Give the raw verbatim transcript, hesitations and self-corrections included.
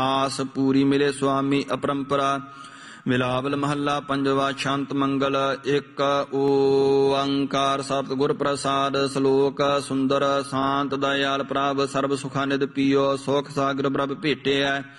ਆਸ ਪੂਰੀ ਮਿਲੇ ਸੁਆਮੀ ਅਪਰੰਪਰਾ। ਬਿਲਾਵਲ ਮਹੱਲਾ ਪੰਜਵਾ। ਸ਼ਾਂਤ ਮੰਗਲ ਇੱਕ ਓੰਕਾਰ ਸਤਿਗੁਰ ਪ੍ਰਸਾਦ। ਸ਼ਲੋਕ ਸੁੰਦਰ ਸ਼ਾਂਤ ਦਇਆਲ ਪ੍ਰਭ ਸਰਬ ਸੁਖਾ ਨਿਧ ਪੀਓ। ਸੁਖ ਸਾਗਰ ਪ੍ਰਭ ਭੇਟਿਆ